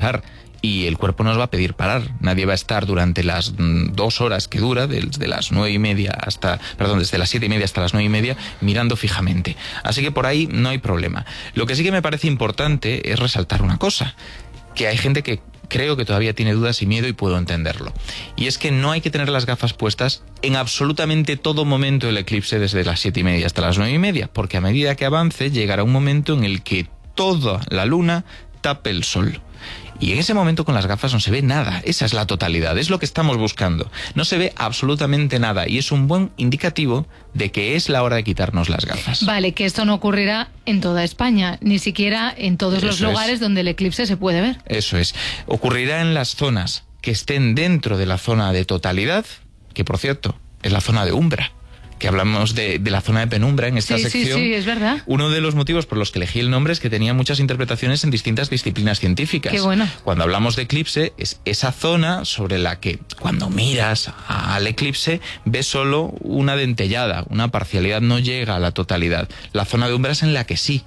parar. Y el cuerpo nos va a pedir parar. Nadie va a estar durante las 2 horas que dura, desde las 9:30 desde las 7:30 hasta las 9:30, mirando fijamente. Así que por ahí no hay problema. Lo que sí que me parece importante es resaltar una cosa, que hay gente que creo que todavía tiene dudas y miedo, y puedo entenderlo. Y es que no hay que tener las gafas puestas en absolutamente todo momento del eclipse, desde las 7:30 hasta las 9:30, porque a medida que avance llegará un momento en el que toda la luna tape el sol. Y en ese momento con las gafas no se ve nada. Esa es la totalidad, es lo que estamos buscando. No se ve absolutamente nada, y es un buen indicativo de que es la hora de quitarnos las gafas. Vale, que esto no ocurrirá en toda España, ni siquiera en todos los lugares donde el eclipse se puede ver. Eso es. Ocurrirá en las zonas que estén dentro de la zona de totalidad, que por cierto es la zona de umbra, que hablamos de la zona de penumbra en esta sección. Sí, es verdad. Uno de los motivos por los que elegí el nombre es que tenía muchas interpretaciones en distintas disciplinas científicas. Qué bueno. Cuando hablamos de eclipse, es esa zona sobre la que cuando miras al eclipse ves solo una dentellada, una parcialidad, no llega a la totalidad. La zona de umbra es en la que sí.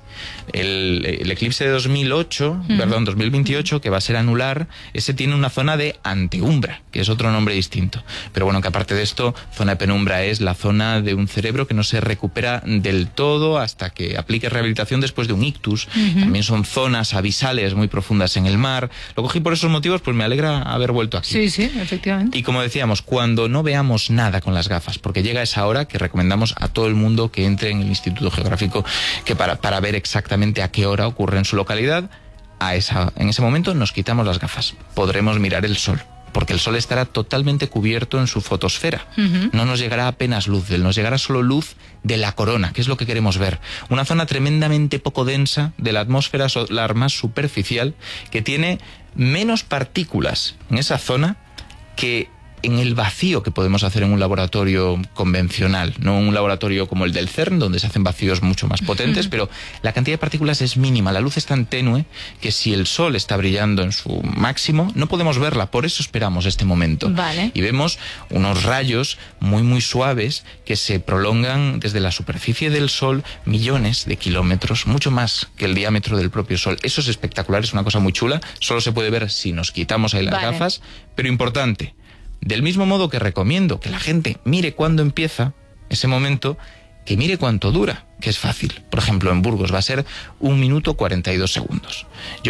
El eclipse de 2028, que va a ser anular, ese tiene una zona de anteumbra, que es otro nombre distinto. Pero bueno, que aparte de esto, zona de penumbra es la zona de un cerebro que no se recupera del todo hasta que aplique rehabilitación después de un ictus. También son zonas abisales muy profundas en el mar. Lo cogí por esos motivos, pues me alegra haber vuelto aquí. Sí, efectivamente. Y como decíamos, cuando no veamos nada con las gafas, porque llega esa hora que recomendamos a todo el mundo que entre en el Instituto Geográfico, que para ver exactamente a qué hora ocurre en su localidad, en ese momento nos quitamos las gafas. Podremos mirar el sol, porque el sol estará totalmente cubierto en su fotosfera. No nos llegará apenas luz de él, nos llegará solo luz de la corona, que es lo que queremos ver. Una zona tremendamente poco densa de la atmósfera solar más superficial, que tiene menos partículas en esa zona que en el vacío que podemos hacer en un laboratorio convencional, no un laboratorio como el del CERN, donde se hacen vacíos mucho más potentes, pero la cantidad de partículas es mínima. La luz es tan tenue que si el sol está brillando en su máximo, no podemos verla. Por eso esperamos este momento. Vale. Y vemos unos rayos muy, muy suaves que se prolongan desde la superficie del sol millones de kilómetros, mucho más que el diámetro del propio sol. Eso es espectacular, es una cosa muy chula. Solo se puede ver si nos quitamos ahí las gafas, pero importante. Del mismo modo que recomiendo que la gente mire cuándo empieza ese momento, que mire cuánto dura, que es fácil. Por ejemplo, en Burgos va a ser 1 minuto 42 segundos.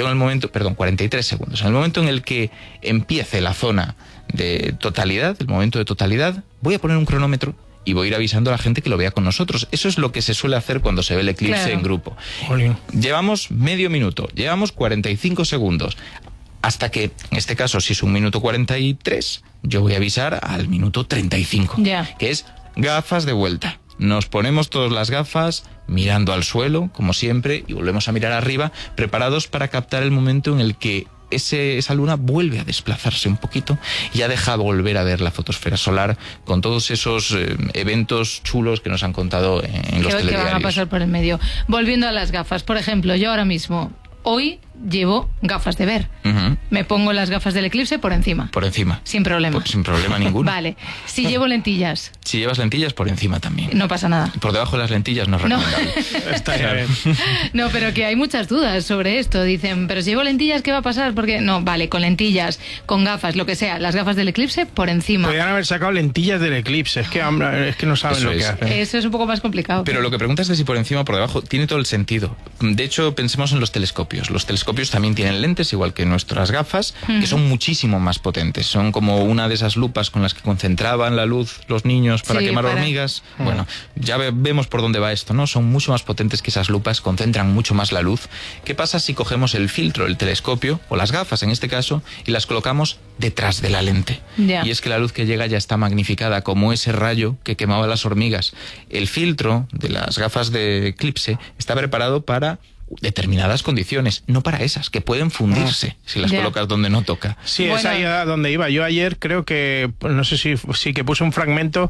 43 segundos. En el momento en el que empiece la zona de totalidad, el momento de totalidad, voy a poner un cronómetro y voy a ir avisando a la gente que lo vea con nosotros. Eso es lo que se suele hacer cuando se ve el eclipse en grupo. Jolín. Llevamos medio minuto, llevamos 45 segundos. Hasta que, en este caso, si es 1 minuto 43, yo voy a avisar al minuto 35, que es gafas de vuelta. Nos ponemos todas las gafas, mirando al suelo, como siempre, y volvemos a mirar arriba, preparados para captar el momento en el que esa luna vuelve a desplazarse un poquito y ya deja volver a ver la fotosfera solar con todos esos eventos chulos que nos han contado en los telediarios. Que van a pasar por el medio. Volviendo a las gafas, por ejemplo, yo ahora mismo, hoy llevo gafas de ver. Me pongo las gafas del eclipse por encima. Por encima. Sin problema. Sin problema ninguno. Vale. Si llevo lentillas. Si llevas lentillas, por encima también. No pasa nada. Por debajo de las lentillas no es recomendable. Está bien. No, pero que hay muchas dudas sobre esto. Dicen, pero si llevo lentillas, ¿qué va a pasar? Porque no, vale, con lentillas, con gafas, lo que sea, las gafas del eclipse por encima. Podrían haber sacado lentillas del eclipse. Es que no saben Eso lo que hacen. Eso es un poco más complicado. Pero lo que preguntas de si por encima o por debajo tiene todo el sentido. De hecho, pensemos en los telescopios. Los telescopios también tienen lentes, igual que nuestras gafas, que son muchísimo más potentes. Son como una de esas lupas con las que concentraban la luz los niños para quemar hormigas. Bueno, ya vemos por dónde va esto, ¿no? Son mucho más potentes que esas lupas, concentran mucho más la luz. ¿Qué pasa si cogemos el filtro, el telescopio, o las gafas en este caso, y las colocamos detrás de la lente? Y es que la luz que llega ya está magnificada, como ese rayo que quemaba las hormigas. El filtro de las gafas de eclipse está preparado para determinadas condiciones, no para esas, que pueden fundirse si las colocas donde no toca. Sí, es ahí a donde iba. Yo ayer creo que, no sé si sí que puse un fragmento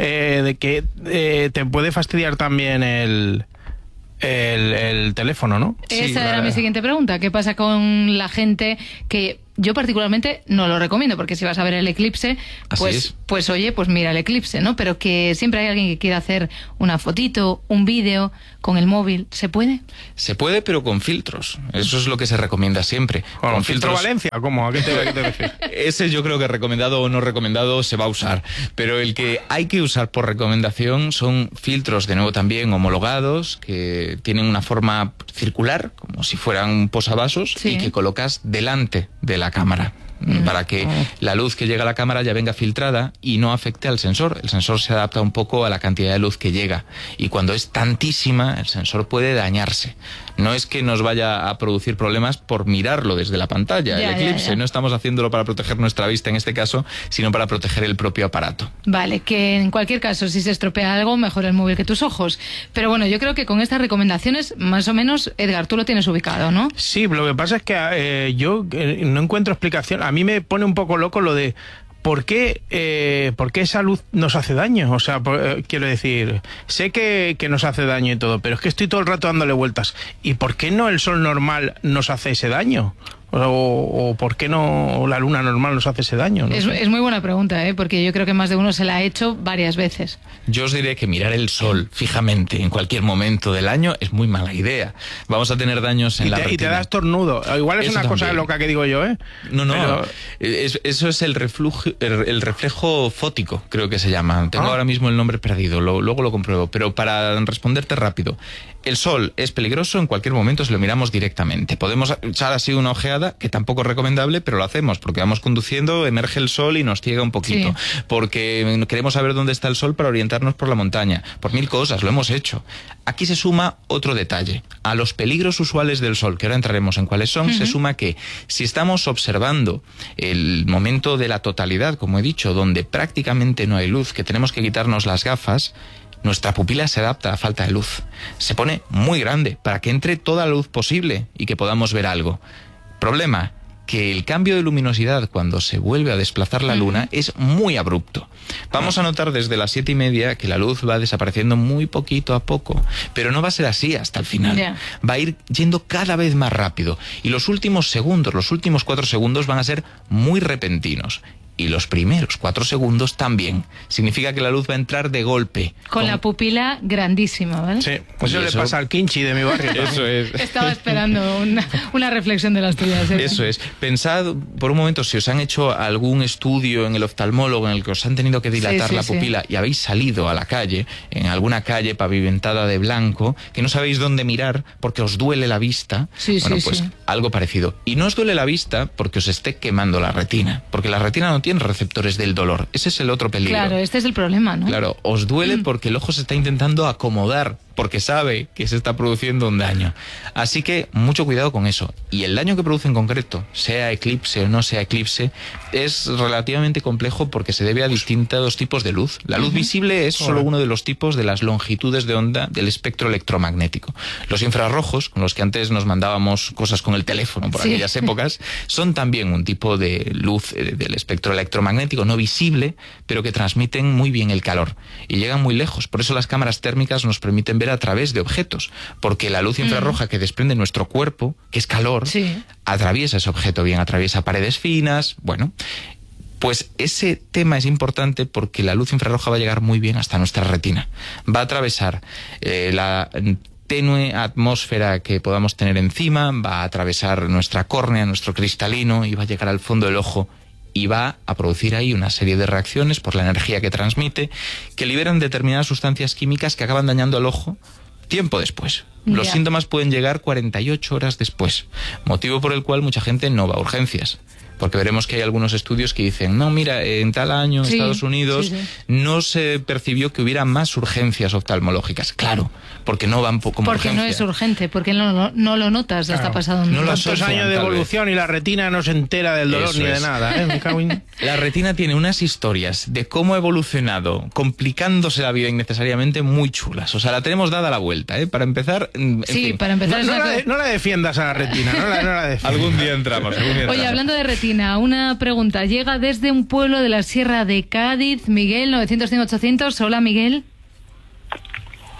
de que te puede fastidiar también el teléfono, ¿no? Esa era mi siguiente pregunta. ¿Qué pasa con la gente que yo particularmente no lo recomiendo, porque si vas a ver el eclipse, Así pues oye, pues mira el eclipse, ¿no? Pero que siempre hay alguien que quiera hacer una fotito, un vídeo con el móvil, ¿se puede? Se puede, pero con filtros. Eso es lo que se recomienda siempre. ¿Con filtro Valencia? ¿Cómo? ¿A qué te refieres? Ese yo creo que recomendado o no recomendado se va a usar. Pero el que hay que usar por recomendación son filtros, de nuevo también homologados, que tienen una forma circular, como si fueran posavasos, Sí. y que colocas delante de la cámara, para que la luz que llega a la cámara ya venga filtrada y no afecte al sensor. El sensor se adapta un poco a la cantidad de luz que llega, y cuando es tantísima el sensor puede dañarse. No es que nos vaya a producir problemas por mirarlo desde la pantalla, Ya, el eclipse. ya. No estamos haciéndolo para proteger nuestra vista en este caso, sino para proteger el propio aparato. Vale, que en cualquier caso, si se estropea algo, mejor el móvil que tus ojos. Pero bueno, yo creo que con estas recomendaciones, más o menos, Edgar, tú lo tienes ubicado, ¿no? Sí, lo que pasa es que yo no encuentro explicación. A mí me pone un poco loco lo de ¿por qué esa luz nos hace daño? O sea, quiero decir, sé que nos hace daño y todo, pero es que estoy todo el rato dándole vueltas. ¿Y por qué no el sol normal nos hace ese daño? O ¿por qué no la luna normal nos hace ese daño? No sé. Es muy buena pregunta, porque yo creo que más de uno se la ha hecho varias veces. Yo os diré que mirar el sol fijamente en cualquier momento del año es muy mala idea. Vamos a tener daños en la retina. Y te das tornudo. Igual es Eso una cosa también. loca que digo yo, ¿eh? No, Pero- eso es el reflejo fótico, creo que se llama. Tengo ahora mismo el nombre perdido, luego lo compruebo. Pero para responderte rápido, el sol es peligroso en cualquier momento si lo miramos directamente. Podemos echar así una ojeada, que tampoco es recomendable, pero lo hacemos porque vamos conduciendo, emerge el sol y nos ciega un poquito. Sí. Porque queremos saber dónde está el sol para orientarnos por la montaña. Por 1000 cosas, lo hemos hecho. Aquí se suma otro detalle. A los peligros usuales del sol, que ahora entraremos en cuáles son, se suma que si estamos observando el momento de la totalidad, como he dicho, donde prácticamente no hay luz, que tenemos que quitarnos las gafas, nuestra pupila se adapta a falta de luz. Se pone muy grande para que entre toda la luz posible y que podamos ver algo. Problema, que el cambio de luminosidad cuando se vuelve a desplazar la luna es muy abrupto. Vamos a notar desde las 7:30 que la luz va desapareciendo muy poquito a poco, pero no va a ser así hasta el final. Ya. Va a ir yendo cada vez más rápido y los últimos segundos, los últimos 4 segundos van a ser muy repentinos. Y los primeros 4 segundos también. Significa que la luz va a entrar de golpe. Con la pupila grandísima, ¿vale? Sí, Y eso le eso- pasa al Kinchi de mi barrio. Eso es. Estaba esperando una reflexión de las tuyas. Eso es. Pensad por un momento si os han hecho algún estudio en el oftalmólogo en el que os han tenido que dilatar Sí, la sí. pupila y habéis salido a la calle, en alguna calle pavimentada de blanco, que no sabéis dónde mirar porque os duele la vista. Sí, bueno, sí, pues sí. algo parecido. Y no os duele la vista porque os esté quemando la retina, porque la retina no tiene receptores del dolor. Ese es el otro peligro. Claro, este es el problema, ¿no? Claro, os duele porque el ojo se está intentando acomodar, porque sabe que se está produciendo un daño. Así que mucho cuidado con eso. Y el daño que produce en concreto, sea eclipse o no sea eclipse, es relativamente complejo porque se debe a distintos tipos de luz. La luz visible es solo uno de los tipos de las longitudes de onda del espectro electromagnético. Los infrarrojos, con los que antes nos mandábamos cosas con el teléfono por Sí. aquellas épocas, son también un tipo de luz del espectro electromagnético no visible, pero que transmiten muy bien el calor y llegan muy lejos. Por eso las cámaras térmicas nos permiten ver a través de objetos, porque la luz infrarroja que desprende nuestro cuerpo, que es calor, Sí. atraviesa ese objeto bien, atraviesa paredes finas, bueno. Pues ese tema es importante porque la luz infrarroja va a llegar muy bien hasta nuestra retina. Va a atravesar la tenue atmósfera que podamos tener encima, va a atravesar nuestra córnea, nuestro cristalino y va a llegar al fondo del ojo y va a producir ahí una serie de reacciones por la energía que transmite que liberan determinadas sustancias químicas que acaban dañando al ojo tiempo después. Los Ya. síntomas pueden llegar 48 horas después, motivo por el cual mucha gente no va a urgencias. Porque veremos que hay algunos estudios que dicen, no, mira, en tal año en Sí, Estados Unidos sí, sí. no se percibió que hubiera más urgencias oftalmológicas. Claro, porque no van como Porque urgencia. no es urgente, porque no lo notas hasta Claro. pasado un No lo rato. Tantos asocian, años de tal vez. evolución y la retina no se entera del dolor Eso ni de es. nada, ¿eh? Me cago en- La retina tiene unas historias de cómo ha evolucionado, complicándose la vida innecesariamente muy chulas. O sea, la tenemos dada la vuelta, ¿eh? Para empezar... en Sí, fin, para empezar... No, es una no la defiendas a la retina, no la defiendas. algún día entramos, algún día Oye, entramos. hablando de retina, una pregunta. Llega desde un pueblo de la Sierra de Cádiz, Miguel, 900-100-800. Hola, Miguel.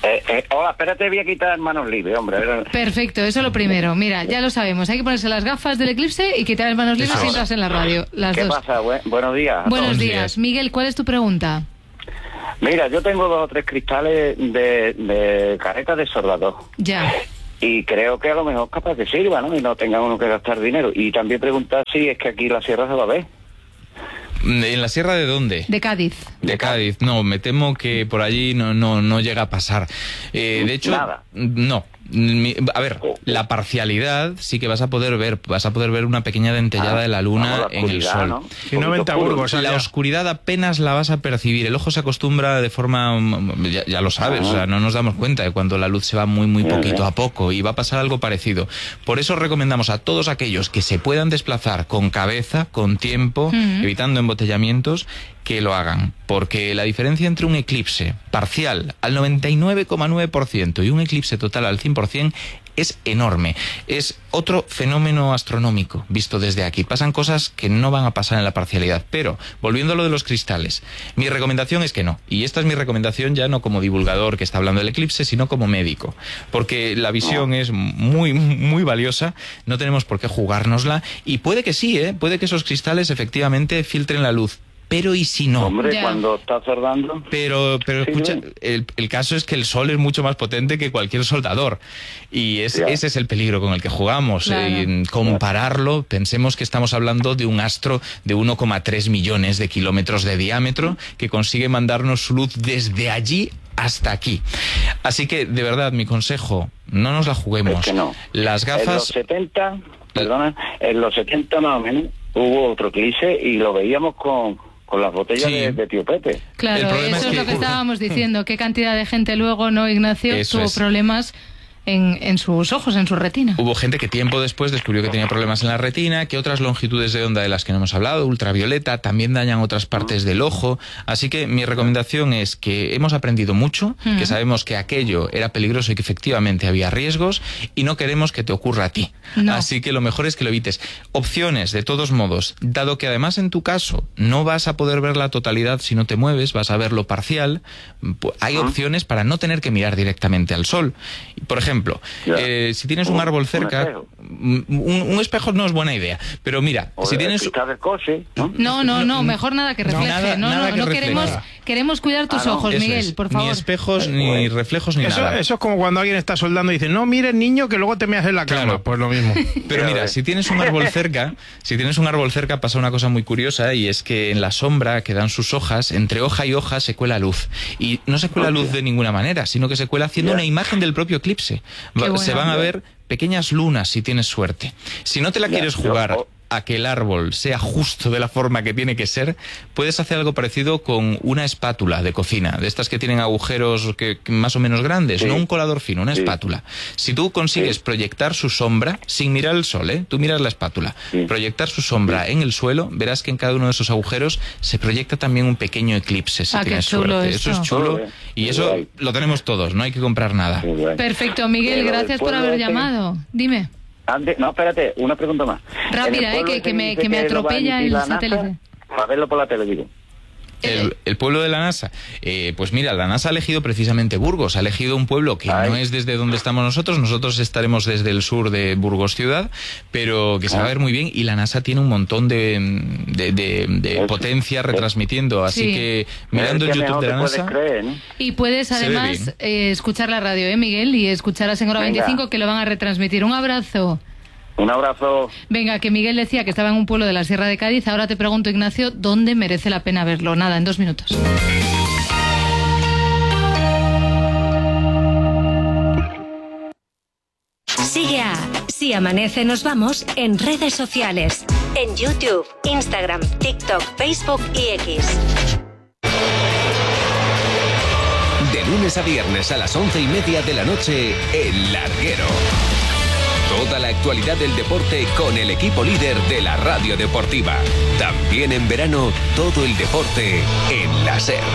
Hola, espérate, voy a quitar manos libres, hombre. Perfecto, eso es lo primero. Mira, ya lo sabemos. Hay que ponerse las gafas del eclipse y quitar las manos libres mientras en la radio. Las ¿Qué dos. pasa? Buenos días. Buenos días. Miguel, ¿cuál es tu pregunta? Mira, yo tengo 2 o 3 cristales de careta de soldador. Ya. Y creo que a lo mejor capaz que sirva, ¿no? Y no tenga uno que gastar dinero. Y también preguntar si es que aquí la sierra se va a ver. ¿En la sierra de dónde? De Cádiz. De Cádiz. No, me temo que por allí no llega a pasar. De hecho, nada. No. A ver, la parcialidad sí que vas a poder ver una pequeña dentellada de la luna en el sol. ¿no? Si no venta Burgos, la oscuridad apenas la vas a percibir. El ojo se acostumbra de forma, ya lo sabes, o sea, no nos damos cuenta de cuando la luz se va muy poquito a poco, y va a pasar algo parecido. Por eso recomendamos a todos aquellos que se puedan desplazar con cabeza, con tiempo, evitando embotellamientos, que lo hagan, porque la diferencia entre un eclipse parcial al 99,9% y un eclipse total al 100% es enorme. Es otro fenómeno astronómico visto desde aquí. Pasan cosas que no van a pasar en la parcialidad. Pero, volviendo a lo de los cristales, mi recomendación es que no. Y esta es mi recomendación ya no como divulgador que está hablando del eclipse, sino como médico. Porque la visión es muy valiosa, no tenemos por qué jugárnosla. Y puede que sí, puede que esos cristales efectivamente filtren la luz. Pero ¿y si no? Hombre, cuando está soldando... Pero escucha, el caso es que el sol es mucho más potente que cualquier soldador. Y ese es el peligro con el que jugamos. Claro. Compararlo, pensemos que estamos hablando de un astro de 1,3 millones de kilómetros de diámetro que consigue mandarnos su luz desde allí hasta aquí. Así que, de verdad, mi consejo, no nos la juguemos. Es que no. Las gafas... En los 70 más o menos hubo otro eclipse y lo veíamos con las botellas de Tío Pepe. Claro, eso es lo que estábamos diciendo. ¿Qué cantidad de gente luego, no, Ignacio, tuvo problemas en sus ojos, en su retina? Hubo gente que tiempo después descubrió que tenía problemas en la retina, que otras longitudes de onda de las que no hemos hablado, ultravioleta, también dañan otras partes del ojo. Así que mi recomendación es que hemos aprendido mucho, que sabemos que aquello era peligroso y que efectivamente había riesgos, y no queremos que te ocurra a ti. No. Así que lo mejor es que lo evites. Opciones, de todos modos, dado que además en tu caso no vas a poder ver la totalidad si no te mueves, vas a ver lo parcial, hay opciones para no tener que mirar directamente al sol. Por ejemplo, si tienes un árbol cerca, un espejo no es buena idea, pero mira, si tienes... del coche, No, mejor nada que refleje. Nada que refleje. Queremos cuidar tus ojos, Miguel, por favor. Ni espejos, ni reflejos, ni nada. Eso es como cuando alguien está soldando y dice, no mires, niño, que luego te meas en la cama. Claro. Pues lo mismo. Pero mira, si tienes un árbol cerca, pasa una cosa muy curiosa, y es que en la sombra que dan sus hojas, entre hoja y hoja se cuela luz. Y no se cuela luz de ninguna manera, sino que se cuela haciendo una imagen del propio eclipse. Se van a ver pequeñas lunas si tienes suerte. Si no te la quieres jugar a que el árbol sea justo de la forma que tiene que ser, puedes hacer algo parecido con una espátula de cocina, de estas que tienen agujeros que más o menos grandes, no un colador fino, una espátula. Si tú consigues proyectar su sombra, sin mirar el sol, tú miras la espátula, proyectar su sombra en el suelo, verás que en cada uno de esos agujeros se proyecta también un pequeño eclipse, si tienes suerte. Eso es chulo, y eso lo tenemos todos, no hay que comprar nada. Perfecto, Miguel, gracias por haber llamado. Dime. No, espérate, una pregunta más. Rápida, que me atropella el satélite. Para verlo por la tele, digo. El pueblo de la NASA. Pues mira, la NASA ha elegido precisamente Burgos, ha elegido un pueblo que no es desde donde estamos nosotros estaremos desde el sur de Burgos ciudad, pero que se va a ver muy bien, y la NASA tiene un montón de potencia retransmitiendo, así que mirando el YouTube de la NASA... Y puedes además escuchar la radio, Miguel, y escuchar a Segura 25, que lo van a retransmitir. Un abrazo. Un abrazo. Venga, que Miguel decía que estaba en un pueblo de la Sierra de Cádiz. Ahora te pregunto, Ignacio, ¿dónde merece la pena verlo? Nada, en 2 minutos. Sigue a Si Amanece Nos Vamos en redes sociales. En YouTube, Instagram, TikTok, Facebook y X. De lunes a viernes a las 11:30 de la noche, El Larguero. Toda la actualidad del deporte con el equipo líder de la radio deportiva. También en verano, todo el deporte en la SER.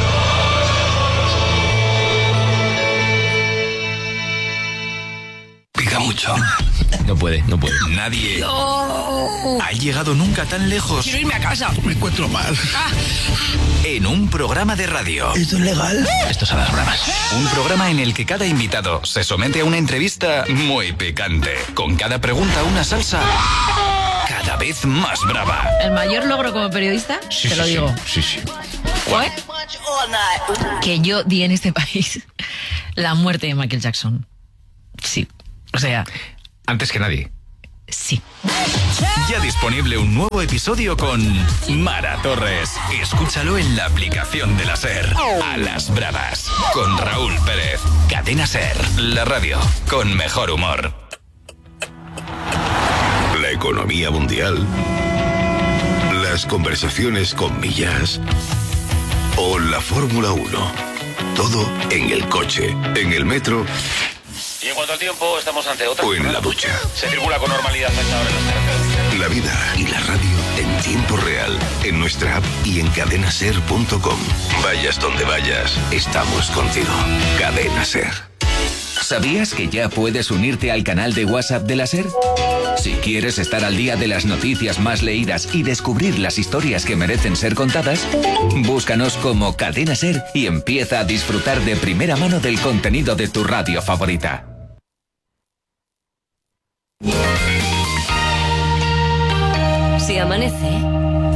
Pica mucho. No puede. Nadie ha llegado nunca tan lejos. Quiero irme a casa. Me encuentro mal. En un programa de radio. ¿Esto es legal? Esto son las bromas. Un programa en el que cada invitado se somete a una entrevista muy picante. Con cada pregunta una salsa cada vez más brava. El mayor logro como periodista, te lo digo. Sí. ¿Fue? Que yo di en este país la muerte de Michael Jackson. Sí. O sea... Antes que nadie. Sí. Ya disponible un nuevo episodio con Mara Torres. Escúchalo en la aplicación de la SER. A las bravas. Con Raúl Pérez. Cadena SER. La radio con mejor humor. La economía mundial. Las conversaciones con Millas. O la Fórmula 1. Todo en el coche, en el metro. Y en cuanto al tiempo, estamos ante otra. O en la ducha. Se circula con normalidad hasta ahora en las carreteras. La vida y la radio en tiempo real. En nuestra app y en cadenaser.com. Vayas donde vayas, estamos contigo. Cadena Ser. ¿Sabías que ya puedes unirte al canal de WhatsApp de la SER? Si quieres estar al día de las noticias más leídas y descubrir las historias que merecen ser contadas, búscanos como Cadena SER y empieza a disfrutar de primera mano del contenido de tu radio favorita. Si amanece,